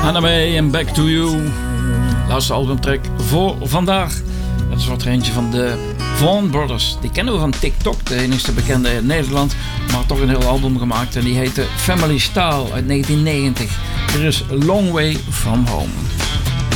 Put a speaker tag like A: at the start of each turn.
A: Anime en Back to You. Laatste albumtrack voor vandaag. Dat is wat er eentje van de Vaughan Brothers. Die kennen we van TikTok, de enigste bekende in Nederland. Maar toch een heel album gemaakt. En die heette Family Style uit 1990. Er is A Long Way From Home.